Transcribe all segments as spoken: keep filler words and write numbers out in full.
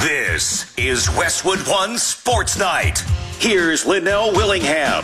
This is Westwood One Sports Night. Here's Linnell Willingham.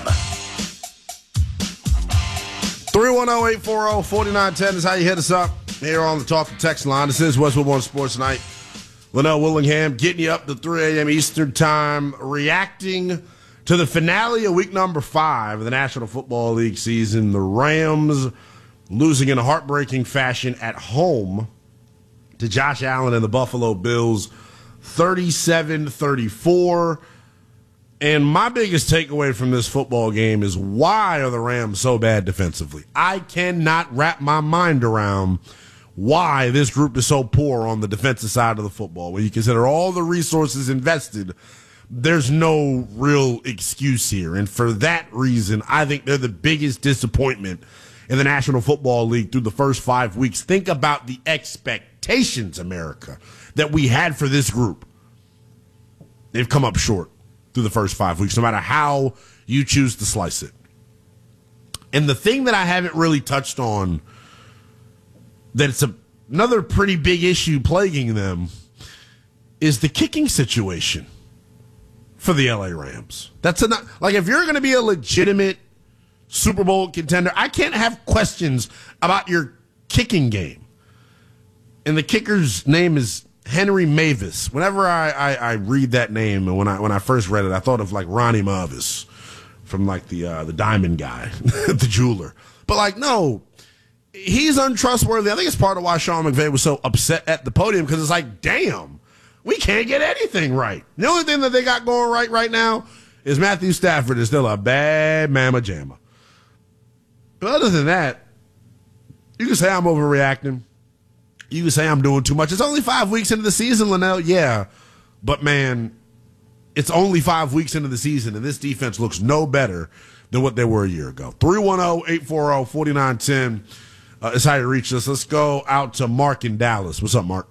three one zero, eight four zero, four nine one zero is how you hit us up here on the Talk and Text line. This is Westwood One Sports Night. Linnell Willingham getting you up to three a.m. Eastern Time, reacting to the finale of week number five of the National Football League season. The Rams losing in a heartbreaking fashion at home to Josh Allen and the Buffalo Bills, thirty-seven thirty-four. And my biggest takeaway from this football game is, why are the Rams so bad defensively? I cannot wrap my mind around why this group is so poor on the defensive side of the football. When you consider all the resources invested, there's no real excuse here. And for that reason, I think they're the biggest disappointment in the National Football League through the first five weeks. Think about the expectations, America, that we had for this group. They've come up short through the first five weeks, no matter how you choose to slice it. And the thing that I haven't really touched on, that it's a, another pretty big issue plaguing them, is the kicking situation for the L A Rams. That's a, like, if you're going to be a legitimate Super Bowl contender, I can't have questions about your kicking game. And the kicker's name is Henry Mavis. Whenever I, I, I read that name, and when I when I first read it, I thought of like Ronnie Mavis from like the uh, the Diamond Guy, the jeweler. But like, no, he's untrustworthy. I think it's part of why Sean McVay was so upset at the podium, because it's like, damn, we can't get anything right. The only thing that they got going right right now is Matthew Stafford is still a bad mamma jamma. But other than that, you can say I'm overreacting. You can say I'm doing too much. It's only five weeks into the season, Linnell. Yeah. But, man, it's only five weeks into the season, and this defense looks no better than what they were a year ago. three one zero, eight four zero, four nine one zero uh, is how you reach us. Let's go out to Mark in Dallas. What's up, Mark?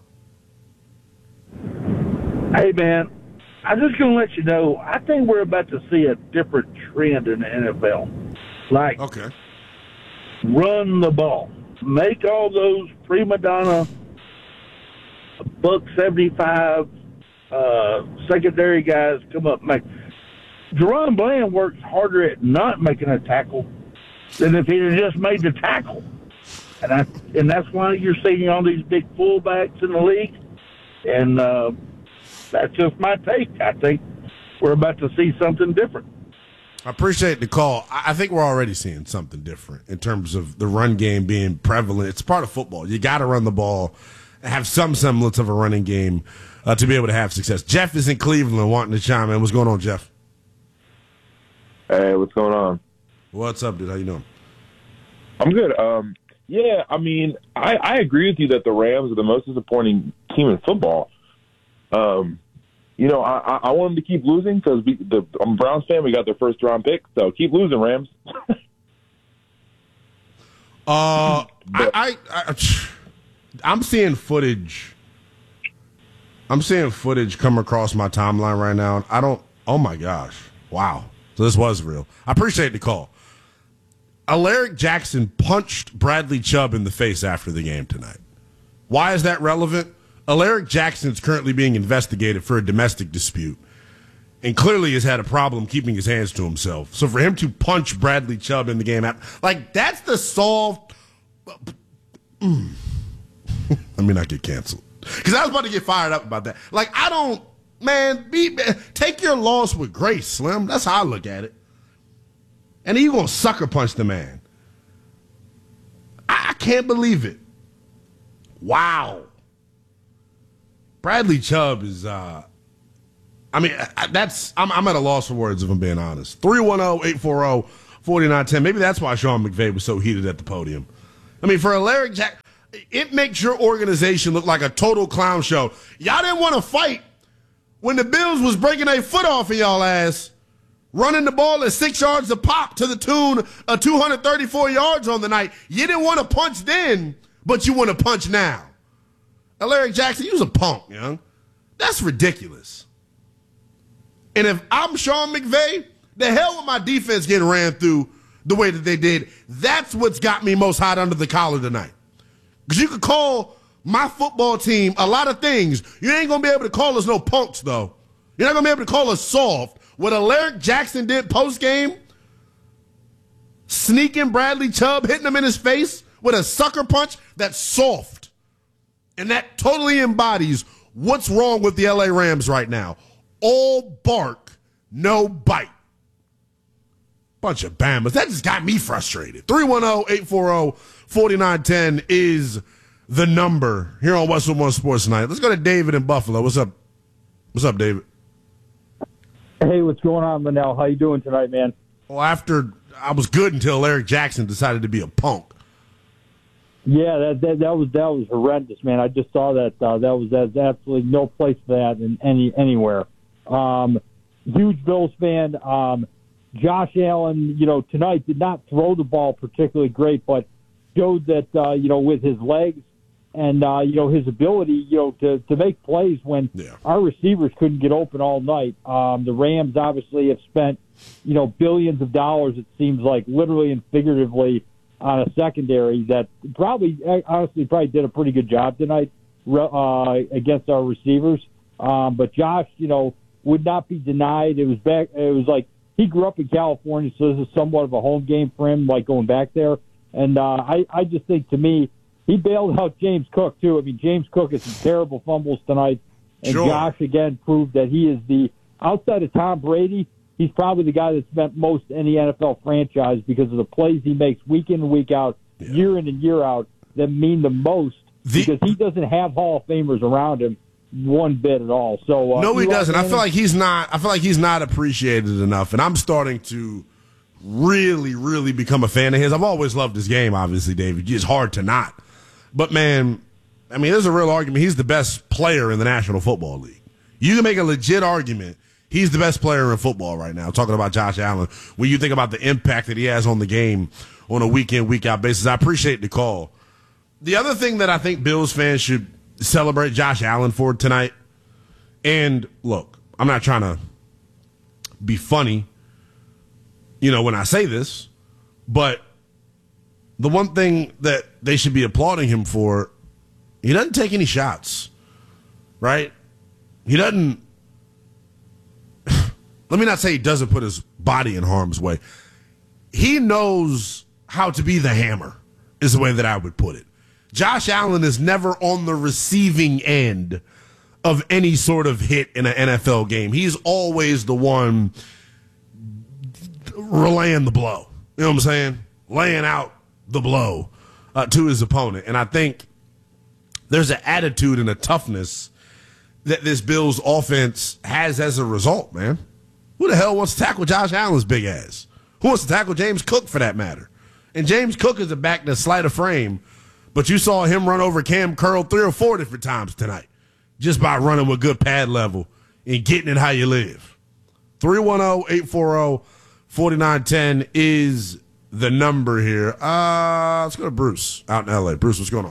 Hey, man. I'm just going to let you know, I think we're about to see a different trend in the N F L. Like, okay. Run the ball. Make all those prima donna, buck seventy-five uh, secondary guys come up and make. Jerron Bland works harder at not making a tackle than if he had just made the tackle. And I, and that's why you're seeing all these big fullbacks in the league. And uh, that's just my take. I think we're about to see something different. I appreciate the call. I think we're already seeing something different in terms of the run game being prevalent. It's part of football. You got to run the ball and have some semblance of a running game uh, to be able to have success. Jeff is in Cleveland wanting to chime in. What's going on, Jeff? Hey, what's going on? What's up, dude? How you doing? I'm good. Um, yeah, I mean, I, I agree with you that the Rams are the most disappointing team in football. Um You know, I, I want them to keep losing because I'm a Browns fan. We got their first round pick, so keep losing, Rams. uh, I, I, I, I'm seeing footage. I'm seeing footage come across my timeline right now. I don't. Oh my gosh! Wow. So this was real. I appreciate the call. Alaric Jackson punched Bradley Chubb in the face after the game tonight. Why is that relevant? Alaric Jackson is currently being investigated for a domestic dispute and clearly has had a problem keeping his hands to himself. So for him to punch Bradley Chubb in the game, like, that's the solved. Mm. Let me not get canceled. Because I was about to get fired up about that. Like, I don't, man, be, take your loss with grace, Slim. That's how I look at it. And then you're going to sucker punch the man. I, I can't believe it. Wow. Bradley Chubb is, uh, I mean, that's, I'm, I'm at a loss for words if I'm being honest. three one zero, eight four zero, four nine one zero. Maybe that's why Sean McVay was so heated at the podium. I mean, for Alaric Jack, it makes your organization look like a total clown show. Y'all didn't want to fight when the Bills was breaking their foot off in y'all ass, running the ball at six yards a pop to the tune of two hundred thirty-four yards on the night. You didn't want to punch then, but you want to punch now. Alaric Jackson, you was a punk, young. That's ridiculous. And if I'm Sean McVay, the hell with my defense getting ran through the way that they did. That's what's got me most hot under the collar tonight. Because you could call my football team a lot of things. You ain't going to be able to call us no punks, though. You're not going to be able to call us soft. What Alaric Jackson did post-game, sneaking Bradley Chubb, hitting him in his face with a sucker punch, that's soft. And that totally embodies what's wrong with the L A Rams right now. All bark, no bite. Bunch of Bamas. That just got me frustrated. three one zero, eight four zero, four nine one zero is the number here on Westwood One Sports Tonight. Let's go to David in Buffalo. What's up? What's up, David? Hey, what's going on, Linnell? How you doing tonight, man? Well, after I was good until Eric Jackson decided to be a punk. Yeah, that that, that was that was horrendous, man. I just saw that. Uh, that was there's absolutely no place for that in any anywhere. Um, huge Bills fan. Um, Josh Allen, you know, tonight did not throw the ball particularly great, but showed that, uh, you know, with his legs and, uh, you know, his ability, you know, to, to make plays when yeah. our receivers couldn't get open all night. Um, the Rams obviously have spent, you know, billions of dollars, it seems like, literally and figuratively, on a secondary that probably, honestly, probably did a pretty good job tonight uh, against our receivers. Um, but Josh, you know, would not be denied. It was back. It was like, he grew up in California, so this is somewhat of a home game for him, like going back there. And uh, I, I just think, to me, he bailed out James Cook, too. I mean, James Cook has some terrible fumbles tonight. And sure. Josh, again, proved that he is the, outside of Tom Brady, he's probably the guy that's spent most any N F L franchise because of the plays he makes week in and week out, yeah. year in and year out, that mean the most the, because he doesn't have Hall of Famers around him one bit at all. So uh, no, he doesn't. I feel like he's not. I feel like he's not appreciated enough, and I'm starting to really, really become a fan of his. I've always loved his game, obviously, David. It's hard to not. But man, I mean, there's a real argument. He's the best player in the National Football League. You can make a legit argument. He's the best player in football right now. Talking about Josh Allen, when you think about the impact that he has on the game on a week in, week out basis, I appreciate the call. The other thing that I think Bills fans should celebrate Josh Allen for tonight, and look, I'm not trying to be funny, you know, when I say this, but the one thing that they should be applauding him for, he doesn't take any shots, right? He doesn't, let me not say he doesn't put his body in harm's way. He knows how to be the hammer, is the way that I would put it. Josh Allen is never on the receiving end of any sort of hit in an N F L game. He's always the one relaying the blow. You know what I'm saying? Laying out the blow uh, to his opponent. And I think there's an attitude and a toughness that this Bills offense has as a result, man. Who the hell wants to tackle Josh Allen's big ass? Who wants to tackle James Cook, for that matter? And James Cook is a back that's slight of frame, but you saw him run over Cam Curl three or four different times tonight just by running with good pad level and getting it how you live. three one zero, eight four zero, four nine one zero is the number here. Uh, let's go to Bruce out in L A. Bruce, what's going on?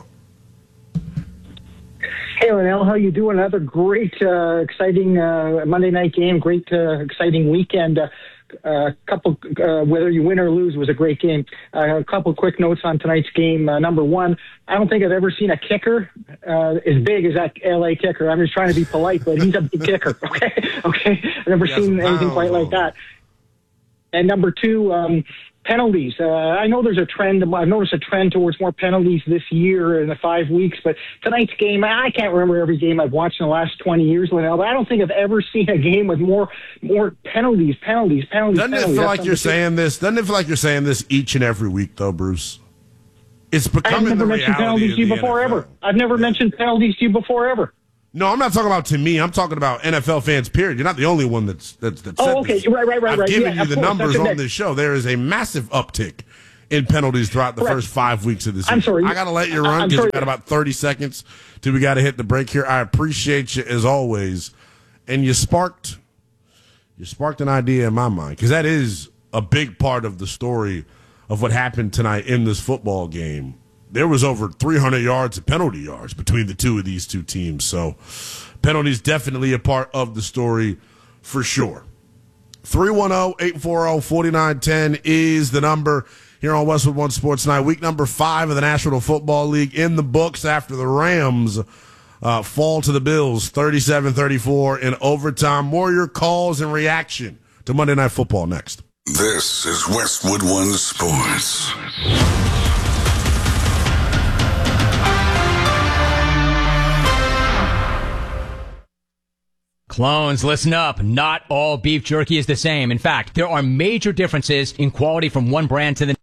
Hey, Linnell, how you doing? Another great, uh, exciting uh, Monday night game. Great, uh, exciting weekend. Uh, a couple, uh, whether you win or lose, was a great game. Uh, a couple quick notes on tonight's game. Uh, number one, I don't think I've ever seen a kicker uh, as big as that L A kicker. I'm just trying to be polite, but he's a big kicker. Okay, okay. I've never seen anything quite like that. And number two, um, penalties. Uh, I know there's a trend. I've noticed a trend towards more penalties this year in the five weeks. But tonight's game, I can't remember every game I've watched in the last twenty years, Linnell, but I don't think I've ever seen a game with more more penalties, penalties, penalties. Doesn't penalties. it feel That's like you're saying this? Doesn't it feel like you're saying this each and every week, though, Bruce? It's becoming I've never the mentioned penalties to you before N F L. ever. I've never mentioned penalties to you before ever. No, I'm not talking about to me. I'm talking about N F L fans, period. You're not the only one that's that's, that's oh, said okay. this. Right, right, right, I've right. given yeah, you the course. numbers That's on this show. There is a massive uptick in penalties throughout the Correct. first five weeks of the season. I'm sorry. I got to let you run because we got about thirty seconds till we got to hit the break here. I appreciate you as always. And you sparked, you sparked an idea in my mind because that is a big part of the story of what happened tonight in this football game. There was over three hundred yards of penalty yards between the two of these two teams. So penalties definitely a part of the story for sure. three one zero, eight four zero, four nine one zero is the number here on Westwood One Sports Night. Week number five of the National Football League in the books after the Rams uh, fall to the Bills thirty-seven thirty-four in overtime. More your calls and reaction to Monday Night Football next. This is Westwood One Sports. Clones, listen up. Not all beef jerky is the same. In fact, there are major differences in quality from one brand to the